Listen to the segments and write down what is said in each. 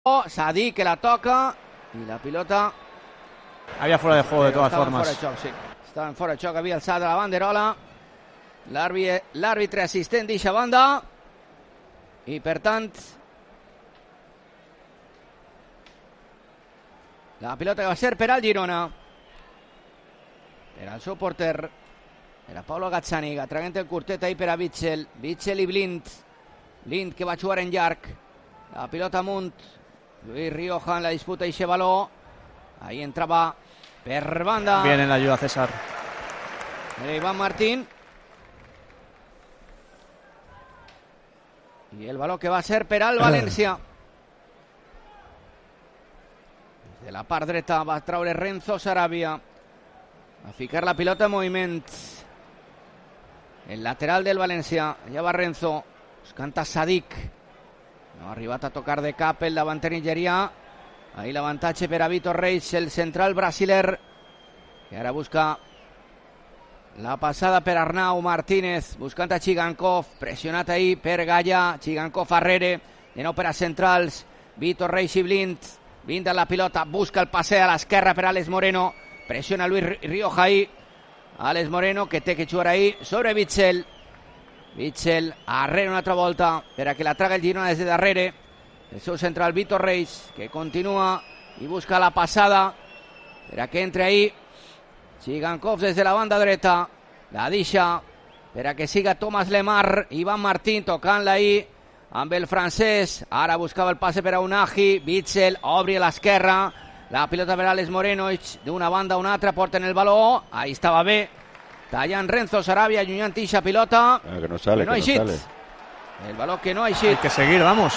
Sadik que la toca y la pilota había fuera de juego de todas formas. Estava en fora de xoc, havia alçat la banderola l'àrbitre assistent d'eixa banda i per tant la pilota que va ser per al Girona, per al seu porter era Pablo Gazzaniga, traient el curtet ahir per a Witsel i Blind que va jugar en llarg, la pilota amunt, Luis Rioja en la disputa d'eixe baló, ahí entrava per banda. Bien en la ayuda César. Iván Martín. Y el balón que va a ser per al València. Des de la part dreta va traure Renzo Sarabia. A ficar la pilota en moviment. El lateral del València. Allà va Renzo. Buscant a Sadik. No ha arribat a tocar de cap el davanter nigerià. Ahí l'avantatge per a Vitor Reis, el central brasiler, que ara busca la passada per Arnau Martínez, buscant a Chigankov, pressionat ahí per Gaya, Chigankov arrere, de nou per a centrals, Vitor Reis i Blind a la pilota, busca el passe a l'esquerra per Alex Moreno, pressiona Luis Rioja ahí, Alex Moreno que té que jugar ahí sobre Witsel arrere una altra volta per a que la traga el Girona des de darrere. El seu central Vitor Reis, que continua i busca la passada per a que entre ahí Chigankov des de la banda dreta, la deixa per a que siga Thomas Lemar, Iván Martín tocant-la ahí amb el francès, ara buscava el passe per a Unagi, Witsel obri a l'esquerra, la pilota per a Alex Moreno, d'una banda a una altra, porten el baló, ahí estava bé, tallant Renzo Sarabia, allunyant eixa pilota, que no sale, que no ha eixit, el baló que no ha eixit. Hay que seguir, vamos.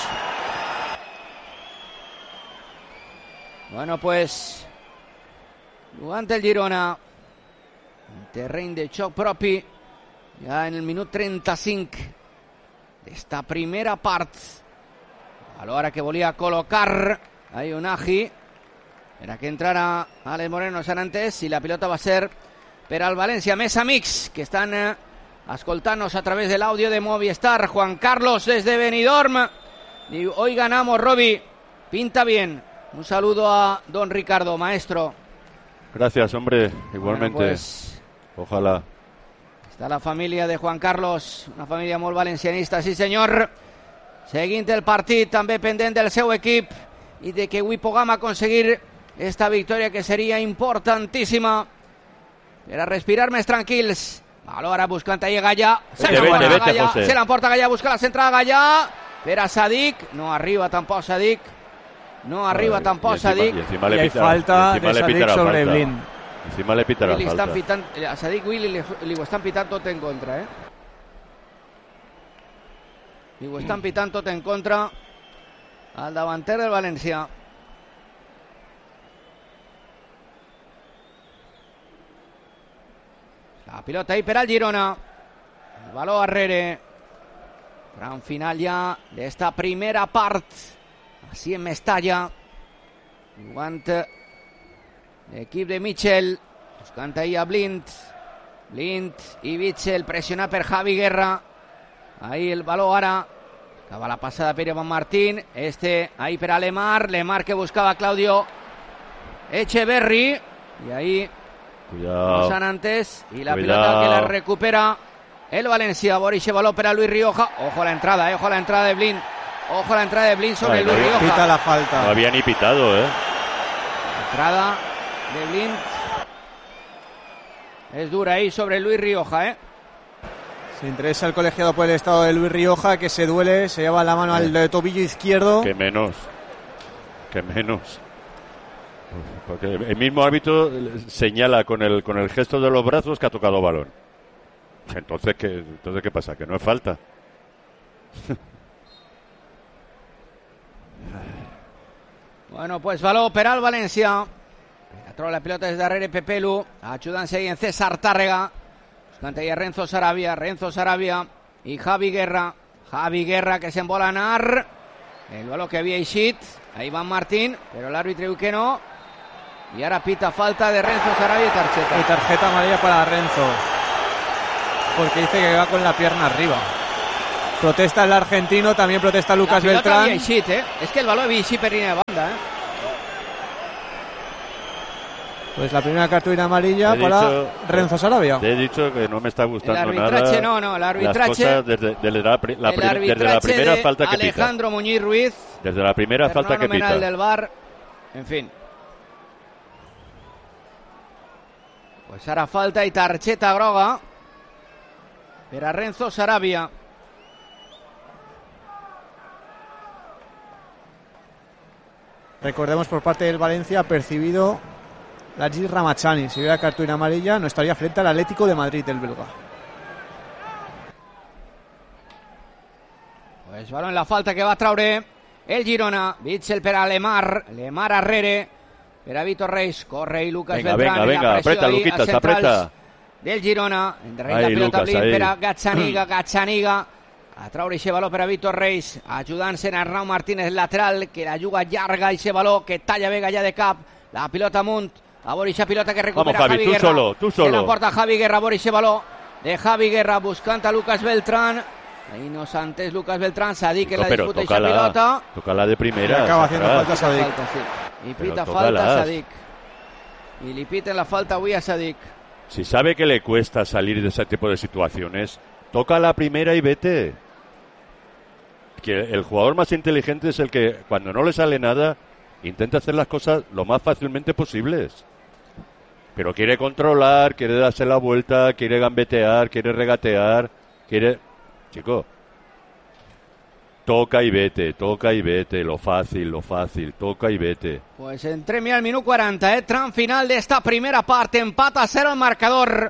Bueno, pues jugant el Girona en terreny de xoc propi ja en el minut 35 d'esta primera part, a l'hora que volia col·locar a Unagi per a que entrara Alex Moreno, s'han entès, i la pilota va ser per al València. Més amics que estan escoltant-nos a través de l'àudio de Movistar. Juan Carlos desde Benidorm diu, hoy ganamos, Robi, pinta bien. Un saludo a don Ricardo, maestro. Gracias, hombre, igualmente. Bueno, pues, ojalá. Està la família de Juan Carlos, una família molt valencianista, sí senyor. Seguint el partit, també pendent del seu equip i de que avui puguem aconseguir esta victòria que seria importantíssima per a respirar més tranquils. Ara buscant ahí Gaya, se l'emporta Gaya, busca la centrada Gaya per a Sadik, no arriba tampoc Sadik. No arriba tampoc Sadik. Y hay falta de Sadik sobre Blind. Encima le pita la falta. A Sadik Willy li ho estan pitant tot en contra, Li ho estan pitant tot en contra al davanter del València. La pilota ahí per al Girona. El baló arrere. Gran final ja d'esta primera part. Així en Mestalla, jugant l'equip de Michel, buscant ahí a Blind i Witsel, pressionat per Javi Guerra, ahí el baló ara, acaba la passada per Iván Martín, ahí per a Lemar que buscava Claudio Echeverri, i ahí no s'han entès, i la pilota que la recupera el València. Borixe baló per a Luis Rioja, ojo a la entrada de Blind. Ojo a la entrada de Blind sobre Luis Rioja. Pita la falta. No había ni pitado, Entrada de Blind. Es dura ahí sobre Luis Rioja, Se interesa el colegiado por el estado de Luis Rioja, que se duele, se lleva la mano al tobillo izquierdo. Que menos. Porque el mismo árbitro señala con el gesto de los brazos que ha tocado balón. Entonces ¿qué pasa? Que no es falta. Bueno, pues baló per al València. Troba la pilota des darrere Pepelu, ajudant-se ahí en César Tàrrega, buscant ahí a Renzo Sarabia i Javi Guerra que se'n vol anar, el baló que havia eixit a Iván Martín, però l'àrbitre diu que no, i ara pita falta de Renzo Sarabia y tarjeta amarilla para Renzo, porque dice que va con la pierna arriba. Protesta el argentino, también protesta Lucas la pilota Beltrán. Havia eixit, Es que el balón havia eixit per línia de banda, Pues la primera cartulina amarilla para Renzo Sarabia. Te he dicho que no me está gustando el arbitraje, nada. el arbitraje. Las cosas desde la primera falta que pita. Alejandro Muñiz Ruiz. Desde la primera falta que pita. Del VAR. En fin. Pues ara falta i targeta groga per a Renzo Sarabia. Recordemos por parte del Valencia ha percibido Lajis Ramachani. Si hubiera cartulina amarilla no estaría frente al Atlético de Madrid, el belga. Pues balón en la falta que va a traure el Girona. Bitzel per a Lemar arrere per a Víctor Reis. Corre i Lucas Beltrán. Venga, apreta, Luquitas, apreta. Del Girona. Endarrere la pilota Blin per a Gazzaniga. A traure aquest baló per a Víctor Reis, ajudant-se en Arnau Martínez, lateral, que la juga llarga, aquest baló que talla bé allà de cap, la pilota amunt, a veure aquesta pilota que recupera Javi Javi Guerra. Tú solo. Se la porta Javi Guerra, a veure aquest baló de Javi Guerra, buscant a Lucas Beltrán. Ahí no s'ha entès Lucas Beltrán, Sadik en la disputa aquesta pilota. Toca-la de primera. Acaba haciendo falta Sadik. I pita falta a Sadik. Y li piten la falta avui a Sadik. Si sabe que le cuesta salir de ese tipo de situaciones, toca la primera y vete. Que el jugador más inteligente es el que cuando no le sale nada intenta hacer las cosas lo más fácilmente posibles, pero quiere controlar, quiere darse la vuelta, quiere gambetear, quiere regatear, chico, toca y vete, lo fácil, toca y vete. Pues entrem al minut 40, tram final d'esta primera part, empat a 0 el marcador,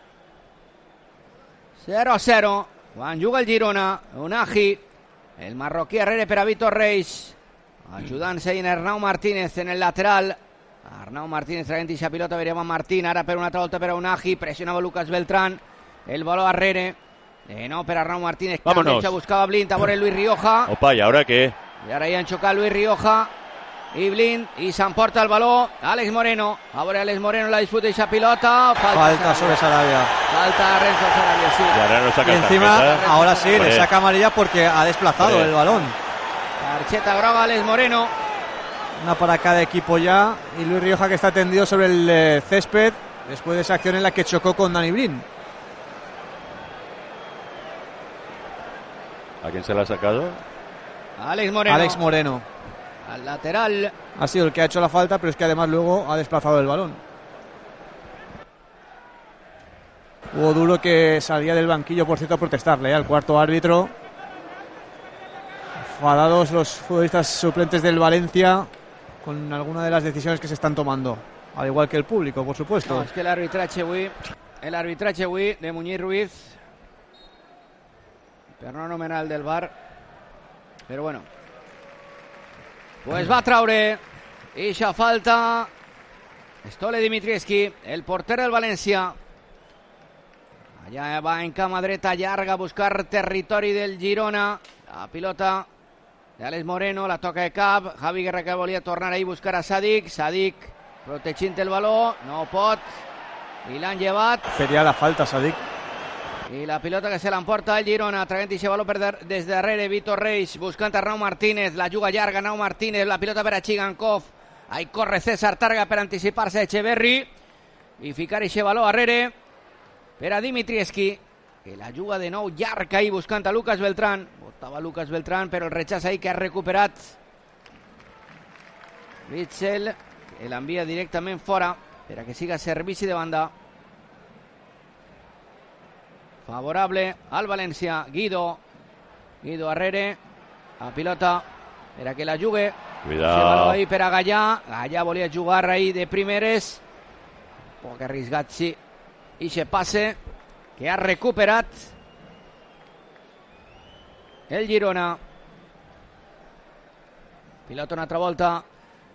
0-0 quan juga el Girona. Unagi, el marroquí arrere per a Víctor Reis, ajudant-se en Arnau Martínez en el lateral. Arnau Martínez traient aquesta pilota, veiem a Martín, ara per una altra volta per a Unagi, pressionava Lucas Beltrán, el baló arrere, no per a Arnau Martínez, vámonos, buscava Blind, a veure Luis Rioja. Opa, ¿y ahora qué? I ara hi han xocat Luis Rioja i Blind, i s'emporta el baló Àlex Moreno, a veure Àlex Moreno la disputa d'aquesta pilota, falta sobre Sarabia, falta Renzo Sarabia, sí. Y ahora no saca y encima tarjeta. ahora sí le saca amarilla porque ha desplazado el balón. Tarjeta groga Àlex Moreno, una para cada equipo ya, y Luis Rioja que está tendido sobre el césped después de esa acción en la que chocó con Dani Blind. ¿A quién se la ha sacado? Àlex Moreno al lateral. Ha sido el que ha hecho la falta, pero es que además luego ha desplazado el balón. Hubo Duro que salía del banquillo, por cierto, a protestarle al cuarto árbitro. Enfadados los futbolistas suplentes del Valencia con alguna de las decisiones que se están tomando, al igual que el público, por supuesto. No, és que l'arbitratge avui de Muñiz Ruiz, per no anomenar el del VAR, però bueno, pues va a traure eixa falta Stole Dimitrievski, el porter del València. Allà va en cama dreta llarga a buscar territori del Girona, la pilota d'Àlex Moreno, la toca de cap, Javi Guerra que volia tornar ahí a buscar a Sadik protegint el baló, no pot, i l'han llevat. Pedía la falta Sadik. I la pilota que se l'emporta el Girona, traient aquest baló des darrere, Víctor Reis, buscant Arnau Martínez, la juga llarga Arnau Martínez, la pilota per a Chigankov, ahí corre César Targa per anticipar-se a Echeverri, i ficar aquest baló darrere per a Dimitrievski, que la juga de nou llarga ahí buscant a Lucas Beltrán, botava Lucas Beltrán, però el rechaç ahí que ha recuperat Bitzel, que l'envia directament fora per a que siga servici de banda. Favorable al València. Guido arrere, a pilota per a que la jugue. Cuidado ahí per a Gallà volia jugar ahí de primeres, poc arriscat, sí, i se passe que ha recuperat el Girona. Pilota una altra volta,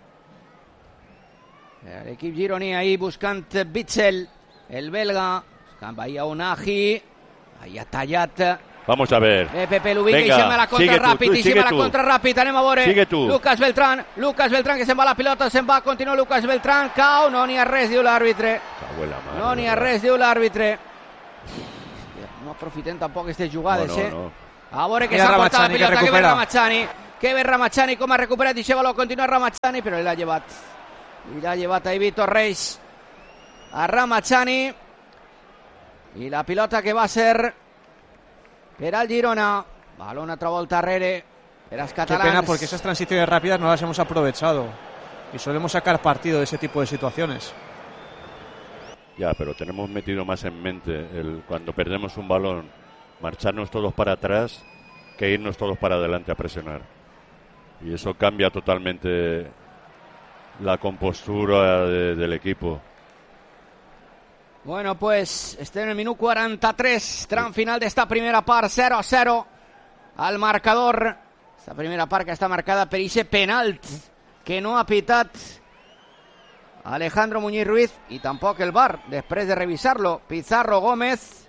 l'equip gironí ahí buscant Bitzel, el belga, buscant ahí a Unagi, ahí ha tallat. Vamos a ver. Pepe l'ubica i se'n va a la contra ràpid, anem a veure. Sigue tu. Lucas Beltrán que se'n va a la pilota, continua Lucas Beltrán, cau, no n'hi ha res, diu l'àrbitre. No aprofitem tampoc aquestes jugades, no. Abore che Mira s'ha portat la Ramazani, pilota, que recupera. que ve Ramazani com ha recuperat i Xevaló, continua Ramazani, però l'ha llevat ahí Víctor Reis a Ramazani, i la pilota que va ser per al Girona, balón altra volta arrere per als Qué catalans. pena, porque esas transiciones rápidas no las hemos aprovechado y solemos sacar partido de ese tipo de situaciones. Ya, pero tenemos metido más en mente cuando perdemos un balón, marcharnos todos para atrás que irnos todos para adelante a presionar. Y eso cambia totalmente la compostura del equipo. Bueno, pues estem en el minut 43, tram final d'esta primera part, 0-0 al marcador. Esta primera part que està marcada per ixe penalt que no ha pitat Alejandro Muñiz Ruiz i tampoc el VAR, després de revisar-lo. Pizarro Gómez.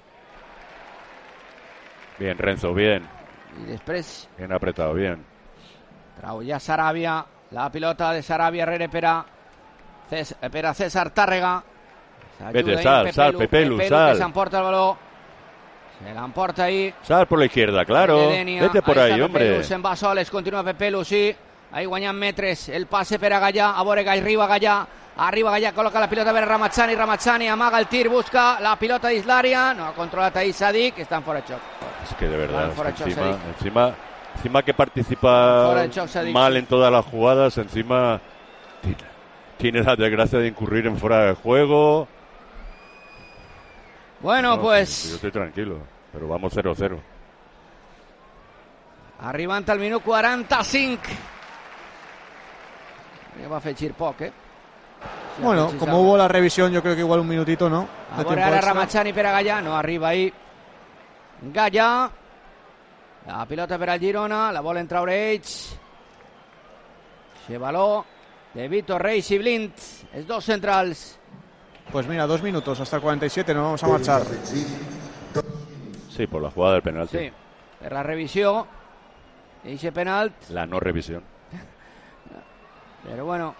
Bien, Renzo, bien. I després Bien apretado, bien. trau ja Sarabia, la pilota de Sarabia rere per a César Tàrrega. Vete, sal, Pepelu, sal. Que s'emporta el baló. Se l'emporta ahí. Sal por la izquierda, claro. Vete por ahí, hombre. Se'n va soles, continua Pepelu, sí. Ahí guanyant metres, el passe per a Gallà, a veure que arriba Gallà, col·loca la pilota per a Ramazani, amaga el tir, busca la pilota dins l'àrea, no ha controlat ahí Sadik, que estan fora de xoc. Es que de verdad, Fuera de choc, encima que participa Fuera de choc, Sadik, mal sí. en todas las jugadas, encima tiene la desgracia de incurrir en fuera de juego. Bueno, No, pues yo estoy tranquilo, pero vamos 0-0. arribant al minut 45. Ja va afegir poc, Bueno, como hubo la revisión, yo creo que igual un minutito, ¿no? De a veure tiempo ara extra. Ramazani per a Gallà, no arriba ahí Gallà, la pilota per al Girona, la volen traure ells. Xevaló de Víctor Reis i Blind, els dos centrals. Pues mira, 2 minutos hasta el 47, nos vamos a marchar. Sí, por la jugada del penalti. Sí, per la revisió eixe penalt, La no revisión. però bueno,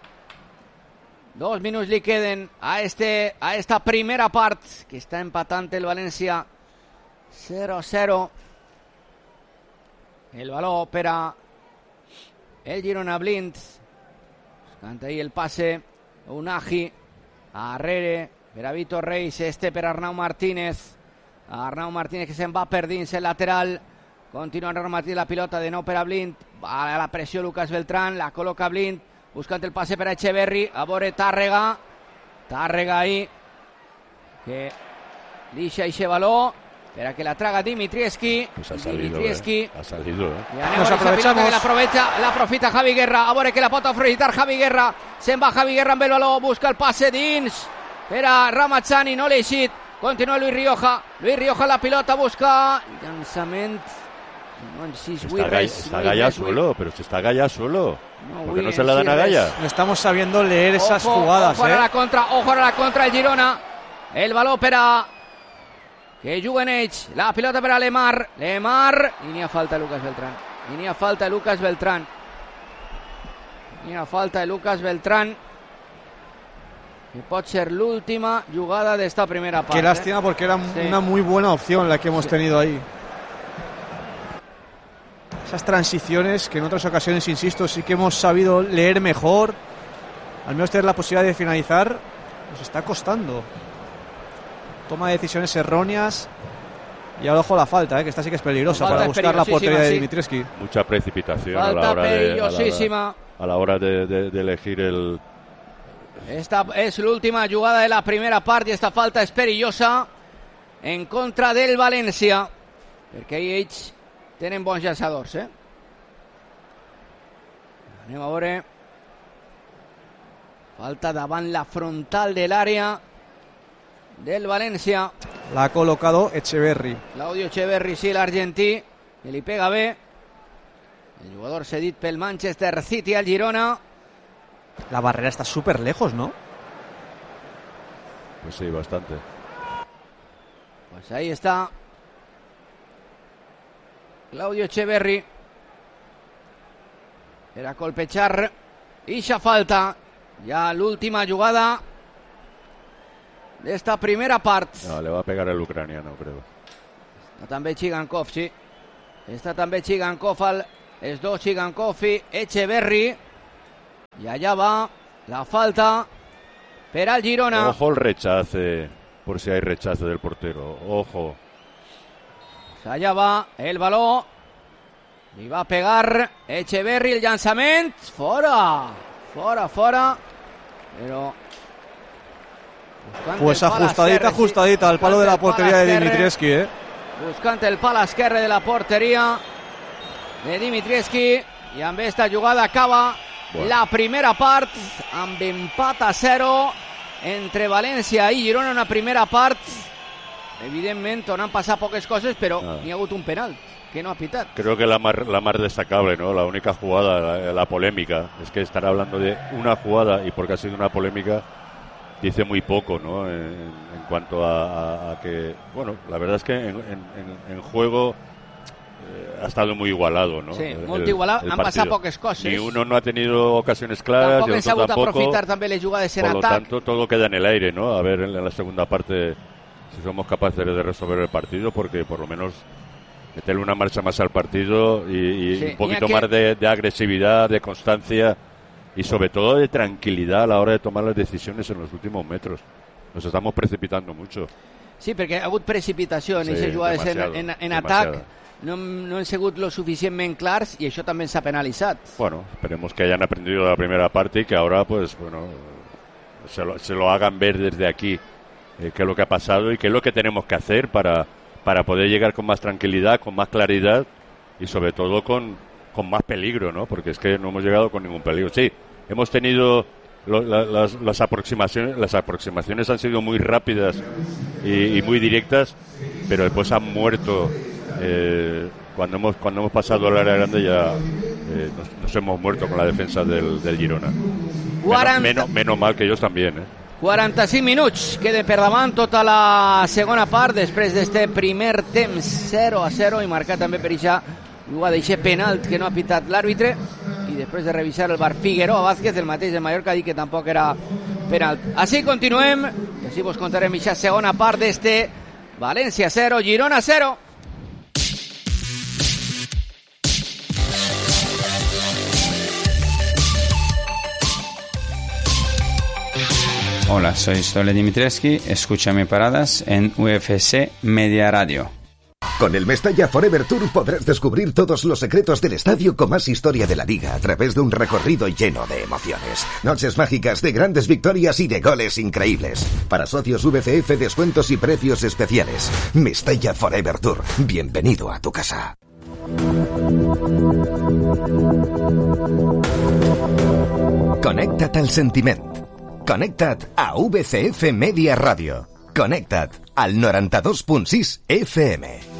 2 minuts li queden a esta primera part que està empatant el València 0-0. El baló per a el Girona, Blind, canta ahí el passe, Unagi arrere per a Víctor Reis, per Arnau Martínez que se'n va per dins el lateral, continua Arnau Martínez, la pilota de nou per a Blind, va a la pressió Lucas Beltrán, la col·loca Blind, buscant el passe per a Echeverri, a veure Tàrrega ahí, que deixa eixe baló per a que la traga Dimitrievski. Pues ha salido, Dimitrievski. Ha salido, I anem Nos a veure esa pilota aprovechamos. que l'aprofita Javi Guerra, a veure que la pot aprofitar Javi Guerra, se'n va Javi Guerra amb el baló, busca el passe dins per a Ramazani, no l'ha eixit, continua Luis Rioja la pilota, busca llançament, no sé si Está Gallà solo, pero si está Gallà solo. No, ¿Por qué no Williams, se la dan sí, a Gallà? No estamos sabiendo leer esas Ojo, jugadas, ojo a la contra el Girona, el baló per a que juguen ells, la pilota per a Lemar, i n'hi ha falta de Lucas Beltrán, que pot ser l'última jugada d'esta primera part. Qué lástima, porque era una muy buena opción la que hemos tenido ahí. Esas transiciones que en otras ocasiones, insisto, sí que hemos sabido leer mejor, al menos tener la posibilidad de finalizar, nos está costando. Toma de decisiones erróneas y ahora ojo la falta, que esta sí que es peligrosa La falta para es buscar la portería de peligrosísima, sí. Dimitrievski. Mucha precipitación Falta peligrosísima. a la hora de elegir el... Esta és l'última jugada de la primera part i esta falta és perillosa en contra del València, perquè ells tenen bons llançadors, Anem a veure. Falta davant la frontal de l'àrea del València. La ha colocado Echeverri. Claudio Echeverri, sí, l'argentí, que li pega bé. El jugador cedit pel Manchester City al Girona. La barrera está súper lejos, ¿no? Pues sí, bastante. Pues ahí está Claudio Echeverri. Era colpechar ixa falta. Ja l'última jugada d'esta primera part. No, le va a pegar el ucraniano, creo. També Chigankov, sí. Està també Chigankov, els dos Chigankov i Echeverri. Y allá va la falta per al Girona. Ojo el rechace, por si hay rechace del portero. Ojo. Allá va el balón. Y va a pegar Echeverri, el llançament. Fora. Pero... Pues ajustadita al palo de la portería de Dimitrievski, Buscant el pal esquerre de la porteria de Dimitrievski. I amb esta jugada acaba la primera part amb empat a 0 entre València i Girona. Una primera part evidentment on han passat poques coses, però n'hi ha hagut un penal que no ha pitat. Creo que la más destacable, ¿no? La única jugada, la polémica, es que estar hablando de una jugada y porque ha sido una polémica dice muy poco, ¿no? En cuanto a que, bueno, la verdad es que en juego ha estado muy igualado, ¿no? Sí, molt igualat, han passat poques coses. Ni uno no ha tenido ocasiones claras, tampoc han sabut aprofitar també les jugades en atac. Por lo tanto, todo queda en el aire, ¿no? A ver en la segunda parte si somos capaces de resolver el partido, porque por lo menos meterle una marcha más al partido y un poquito más de agresividad, de constancia y sobre todo de tranquilidad a la hora de tomar las decisiones en los últimos metros. Nos estamos precipitando mucho. Sí, perquè ha hagut precipitació en aquestes jugades en atac. No han sigut lo suficientment clars y això també s'ha penalitzat. Bueno, esperemos que hayan aprendido de la primera parte y que ahora, pues, bueno, se lo hagan ver desde aquí qué es lo que ha pasado y qué es lo que tenemos que hacer para poder llegar con más tranquilidad, con más claridad y sobre todo con más peligro, ¿no? Porque es que no hemos llegado con ningún peligro. Sí, hemos tenido las aproximaciones han sido muy rápidas y muy directas, pero después han muerto. Cuando hemos pasado al área grande ya nos hemos muerto con la defensa del Girona. Menos mal que ellos también, 45 minuts queda per davant tota la segona part després d'este primer temps 0-0 i marcat també per això jugada d'eixe penalt que no ha pitat l'àrbitre i després de revisar el VAR Figueroa Vázquez, el mateix de Mallorca, ha dit que tampoc era penalt. Així continuem i així vos contarem eixa segona part d'este València 0, Girona 0. Hola, soy Stole Dimitrievski, escúchame paradas en UFC Media Radio. Con el Mestalla Forever Tour podrás descubrir todos los secretos del estadio con más historia de la liga a través de un recorrido lleno de emociones. Noches mágicas de grandes victorias y de goles increíbles. Para socios VCF, descuentos y precios especiales. Mestalla Forever Tour. Bienvenido a tu casa. Connecta't al sentiment. Connecta't a VCF Media Radio. Connecta't al 92.6 FM.